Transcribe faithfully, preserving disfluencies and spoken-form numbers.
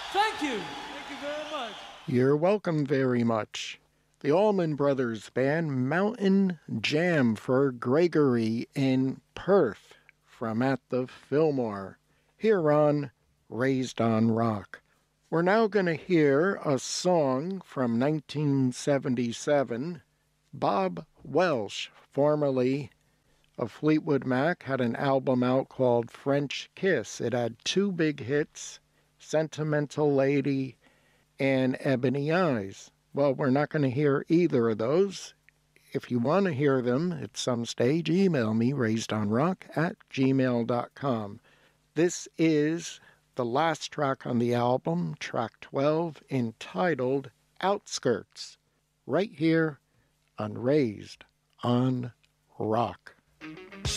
Thank you. Thank you very much. You're welcome very much. The Allman Brothers Band Mountain Jam for Gregory in Perth from at the Fillmore here on Raised on Rock. We're now going to hear a song from nineteen seventy-seven. Bob Welsh, formerly of Fleetwood Mac, had an album out called French Kiss. It had two big hits, Sentimental Lady and Ebony Eyes. Well, we're not going to hear either of those. If you want to hear them at some stage, email me, raisedonrock at gmail dot com. This is the last track on the album, track twelve, entitled Outskirts, right here on Raised on Rock.